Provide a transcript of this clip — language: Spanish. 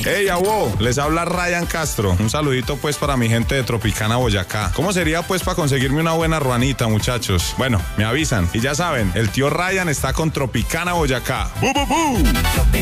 Hey, abo, les habla Ryan Castro. Un saludito pues para mi gente de Tropicana, Boyacá. ¿Cómo sería pues para conseguirme una buena ruanita, muchachos? Bueno, me avisan. Y ya saben, el tío Ryan está con Tropicana, Boyacá. ¡Bu, bu, bu!